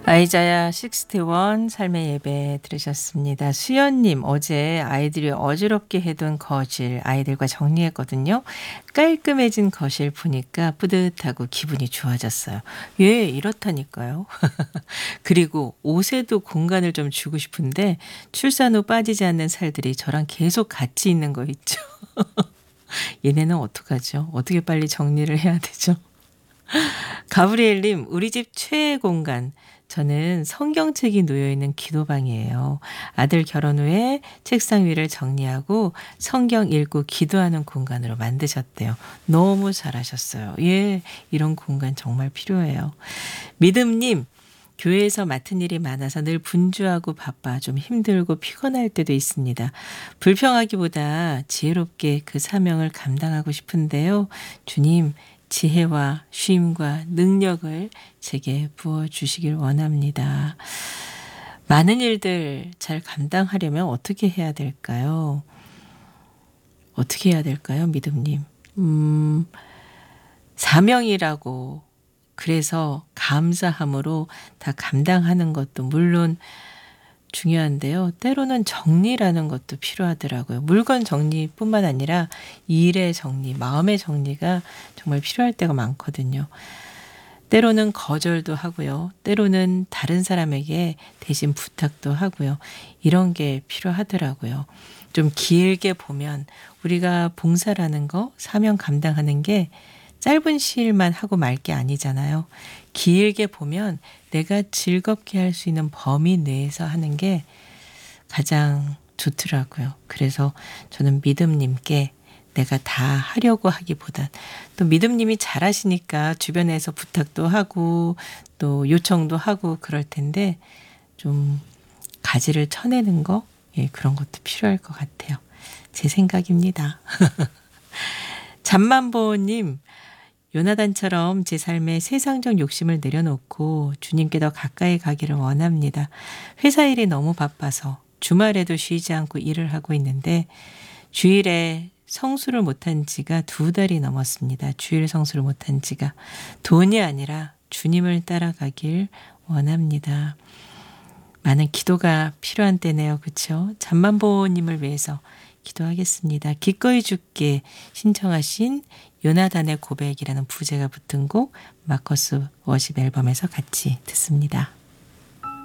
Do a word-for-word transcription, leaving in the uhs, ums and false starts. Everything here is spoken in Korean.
아이자야 식스티 원 삶의 예배 들으셨습니다. 수연님, 어제 아이들이 어지럽게 해둔 거실 아이들과 정리했거든요. 깔끔해진 거실 보니까 뿌듯하고 기분이 좋아졌어요. 예, 이렇다니까요. 그리고 옷에도 공간을 좀 주고 싶은데 출산 후 빠지지 않는 살들이 저랑 계속 같이 있는 거 있죠. 얘네는 어떡하죠? 어떻게 빨리 정리를 해야 되죠? 가브리엘님, 우리 집 최애 공간. 저는 성경책이 놓여있는 기도방이에요. 아들 결혼 후에 책상 위를 정리하고 성경 읽고 기도하는 공간으로 만드셨대요. 너무 잘하셨어요. 예, 이런 공간 정말 필요해요. 믿음님, 교회에서 맡은 일이 많아서 늘 분주하고 바빠 좀 힘들고 피곤할 때도 있습니다. 불평하기보다 지혜롭게 그 사명을 감당하고 싶은데요. 주님, 지혜와 쉼과 능력을 제게 부어주시길 원합니다. 많은 일들 잘 감당하려면 어떻게 해야 될까요? 어떻게 해야 될까요, 믿음님? 음, 사명이라고 그래서 감사함으로 다 감당하는 것도 물론 중요한데요. 때로는 정리라는 것도 필요하더라고요. 물건 정리뿐만 아니라 일의 정리, 마음의 정리가 정말 필요할 때가 많거든요. 때로는 거절도 하고요. 때로는 다른 사람에게 대신 부탁도 하고요. 이런 게 필요하더라고요. 좀 길게 보면 우리가 봉사라는 거, 사명 감당하는 게 짧은 시일만 하고 말 게 아니잖아요. 길게 보면 내가 즐겁게 할 수 있는 범위 내에서 하는 게 가장 좋더라고요. 그래서 저는 믿음님께 내가 다 하려고 하기보단 또 믿음님이 잘하시니까 주변에서 부탁도 하고 또 요청도 하고 그럴 텐데 좀 가지를 쳐내는 거, 예, 그런 것도 필요할 것 같아요. 제 생각입니다. 잠만보님, 요나단처럼 제 삶에 세상적 욕심을 내려놓고 주님께 더 가까이 가기를 원합니다. 회사 일이 너무 바빠서 주말에도 쉬지 않고 일을 하고 있는데 주일에 성수를 못한 지가 두 달이 넘었습니다. 주일 성수를 못한 지가. 돈이 아니라 주님을 따라가길 원합니다. 많은 기도가 필요한 때네요. 그렇죠? 잠만보님을 위해서 기도하겠습니다. 기꺼이 죽게 신청하신 요나단의 고백이라는 부제가 붙은 곡 마커스 워십 앨범에서 같이 듣습니다.